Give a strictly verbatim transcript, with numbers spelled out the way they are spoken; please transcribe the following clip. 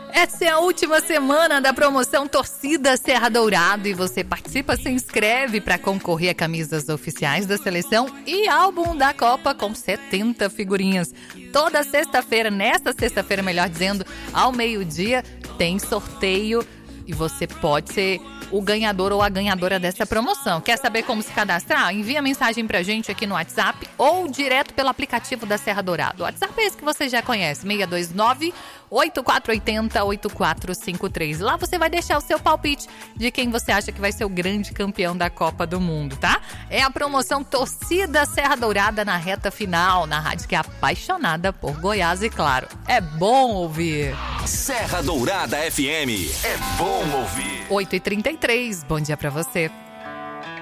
Essa é a última semana da promoção Torcida Serra Dourado e você participa, se inscreve para concorrer a camisas oficiais da seleção e álbum da Copa com setenta figurinhas. Toda sexta-feira, nesta sexta-feira, melhor dizendo, ao meio-dia, tem sorteio e você pode ser o ganhador ou a ganhadora dessa promoção. Quer saber como se cadastrar? Envia mensagem pra gente aqui no WhatsApp ou direto pelo aplicativo da Serra Dourado. O WhatsApp é esse que você já conhece, seis dois nove, oito quatro oito zero, oito quatro cinco três. Lá você vai deixar o seu palpite de quem você acha que vai ser o grande campeão da Copa do Mundo, tá? É a promoção Torcida Serra Dourada na reta final, na rádio que é apaixonada por Goiás e, claro, é bom ouvir. Serra Dourada F M, é bom ouvir. oito e trinta e três, bom dia pra você.